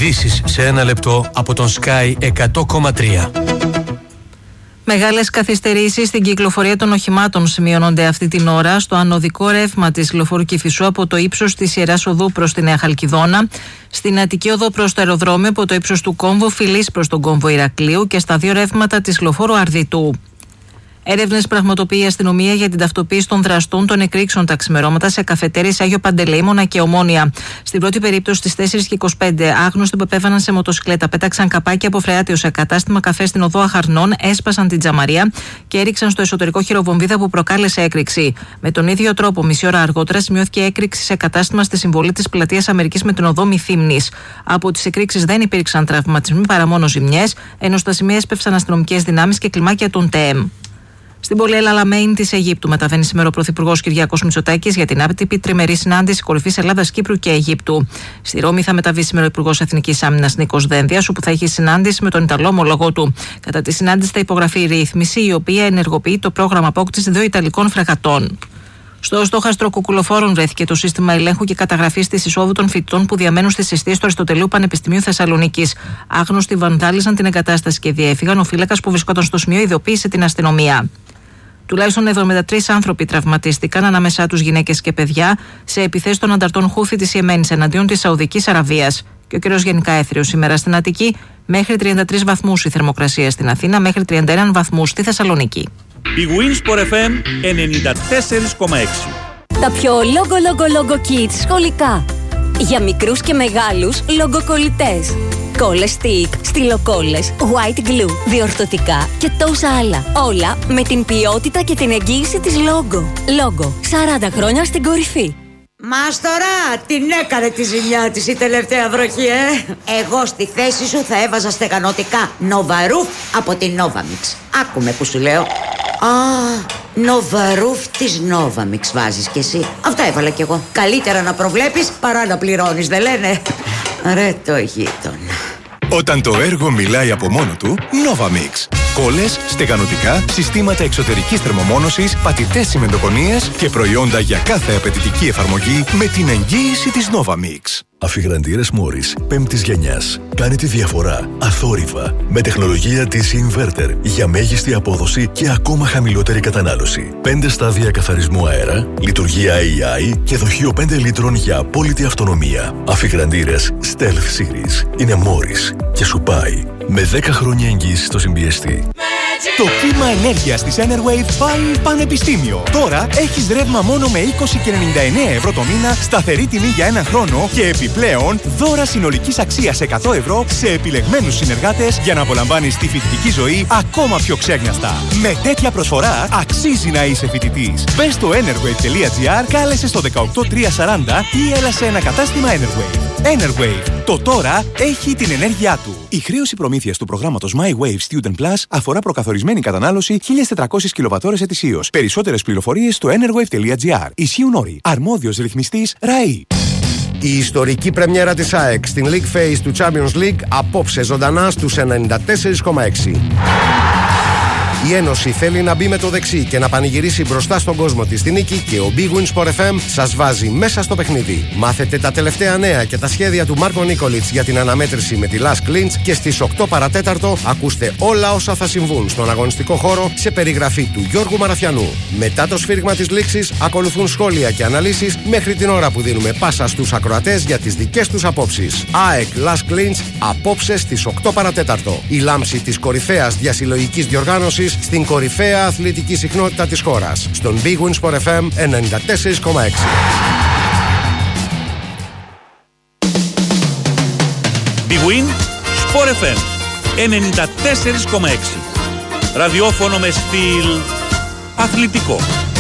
Ειδήσεις σε ένα λεπτό από τον Sky 100,3. Μεγάλες καθυστερήσεις στην κυκλοφορία των οχημάτων σημειώνονται αυτή την ώρα στο ανωδικό ρεύμα της λεωφόρου Κηφισού από το ύψος της Ιεράς Οδού προς τη Νέα Χαλκιδόνα, στην Αττική Οδό προς το αεροδρόμιο από το ύψος του κόμβου Φιλής προς τον κόμβο Ηρακλείου και στα δύο ρεύματα της λεωφόρου Αρδιτού. Έρευνες πραγματοποιεί η αστυνομία για την ταυτοποίηση των δραστών των εκρήξεων τα ξημερώματα σε καφετέρειες Άγιο Παντελεήμονα και Ομόνια. Στην πρώτη περίπτωση, στις 4:25, άγνωστοι που επέβαιναν σε μοτοσυκλέτα πέταξαν καπάκια από φρεάτιο σε κατάστημα καφέ στην οδό Αχαρνών, έσπασαν την τζαμαρία και έριξαν στο εσωτερικό χειροβομβίδα που προκάλεσε έκρηξη. Με τον ίδιο τρόπο, μισή ώρα αργότερα, σημειώθηκε έκρηξη σε κατάστημα στη συμβολή της Πλατείας Αμερικής με την οδό Μυθύμνης. Από τις εκρήξεις δεν υπήρξαν τραυματισμοί παρά μόνο ζημιές, ενώ στα σημεία έσπευσαν αστυνομικές δυνάμεις και κλιμάκια των ΤΕΕΜ. Στην πόλη El Alamein της Αιγύπτου μεταβαίνει σήμερα ο Πρωθυπουργός Κυριάκος Μητσοτάκης για την άτυπη τριμερή συνάντηση κορυφής Ελλάδας, Κύπρου και Αιγύπτου. Στη Ρώμη θα μεταβεί σήμερα ο Υπουργός Εθνικής Άμυνας Νίκος Δένδιας, όπου θα έχει συνάντηση με τον Ιταλό ομολόγο του. Κατά τη συνάντηση θα υπογραφεί η ρύθμιση, η οποία ενεργοποιεί το πρόγραμμα απόκτησης 2 Ιταλικών φρεγατών. Στο στόχαστρο κουκουλοφόρων βρέθηκε το σύστημα ελέγχου και καταγραφής της εισόδου των φοιτητών που διαμένουν στις εστίες του Αριστοτελείου Πανεπιστημίου Θεσσαλονίκης. Άγνωστοι βανδάλιζαν την εγκατάσταση και διέφυγαν. Ο φύλακας που βρισκόταν στο σημείο ειδοποίησε την αστυνομία. Τουλάχιστον 73 άνθρωποι τραυματίστηκαν, ανάμεσά τους γυναίκες και παιδιά, σε επιθέσεις των ανταρτών Χούθη της Ιεμένης εναντίον της Σαουδικής Αραβίας. Και ο καιρός γενικά έθριος σήμερα στην Αττική, μέχρι 33 βαθμούς η θερμοκρασία στην Αθήνα, μέχρι 31 βαθμούς στη Θεσσαλονίκη. Η Winsport FM 94,6. Τα πιο λόγο kids σχολικά. Για μικρούς και μεγάλους λογκοκολλητές. Κόλλες stick, στυλοκόλλες, white glue, διορθωτικά και τόσα άλλα. Όλα με την ποιότητα και την εγγύηση της Logo. Logo, 40 χρόνια στην κορυφή. Μάστορα, την έκανε τη ζημιά της η τελευταία βροχή, Εγώ στη θέση σου θα έβαζα στεγανωτικά Novaroof από την Novamix. Άκουμε που σου λέω. Novaroof της Novamix βάζεις κι εσύ. Αυτό έβαλα κι εγώ. Καλύτερα να προβλέπεις παρά να πληρώνεις, δεν λένε? Ρε το γείτονα. Όταν το έργο μιλάει από μόνο του, Novamix. Κόλλες, στεγανωτικά, συστήματα εξωτερικής θερμομόνωσης, πατητές τσιμεντοκονίες και προϊόντα για κάθε απαιτητική εφαρμογή με την εγγύηση της Novamix. Αφιγραντήρες Morris 5ης γενιάς. Κάνει τη διαφορά αθόρυβα με τεχνολογία της Inverter για μέγιστη απόδοση και ακόμα χαμηλότερη κατανάλωση. 5 στάδια καθαρισμού αέρα, λειτουργία AI και δοχείο 5 λίτρων για απόλυτη αυτονομία. Αφιγραντήρες Stealth Series είναι Morris και σου πάει με 10 χρόνια εγγύηση στο συμπιεστή. Το κύμα ενέργειας της Enerwave πάει πανεπιστήμιο. Τώρα έχεις ρεύμα μόνο με 20 και 99 ευρώ το μήνα, σταθερή τιμή για ένα χρόνο και επιπλέον δώρα συνολικής αξίας 100 ευρώ σε επιλεγμένους συνεργάτες για να απολαμβάνεις τη φοιτητική ζωή ακόμα πιο ξέγνιαστα. Με τέτοια προσφορά αξίζει να είσαι φοιτητής. Μπες στο enerwave.gr, κάλεσε στο 18340 ή έλα σε ένα κατάστημα Enerwave. Enerwave. Το τώρα έχει την ενέργειά του. Η χρέωση προμήθειας του προγράμματος My Wave Student Plus αφορά προκαθορισμένη κατανάλωση 1.400 κιλοβατώρες ετησίως. Περισσότερες πληροφορίες στο enerwave.gr. Ισχύουν όροι. Αρμόδιος ρυθμιστής ΡΑΗ. Η ιστορική πρεμιέρα της ΑΕΚ στην League Phase του Champions League απόψε ζωντανά στους 94,6. Η Ένωση θέλει να μπει με το δεξί και να πανηγυρίσει μπροστά στον κόσμο της στη νίκη και ο Big Win Sport FM σας βάζει μέσα στο παιχνίδι. Μάθετε τα τελευταία νέα και τα σχέδια του Μάρκο Νίκολιτς για την αναμέτρηση με τη Last Clinch και στις 8 παρατέταρτο ακούστε όλα όσα θα συμβούν στον αγωνιστικό χώρο σε περιγραφή του Γιώργου Μαραθιανού. Μετά το σφύριγμα της λήξης ακολουθούν σχόλια και αναλύσεις μέχρι την ώρα που δίνουμε πάσα στους ακροατές για τις δικές τους απόψεις. ΑΕΚ Last Clinch απόψε στις 8 παρατέταρτο. Η λάμψη της κορυφαίας διασυλλογικής διοργάνωσης στην κορυφαία αθλητική συχνότητα της χώρας. Στον Big Win Sport FM 94,6. Big Win Sport FM 94,6. Ραδιόφωνο με στυλ αθλητικό.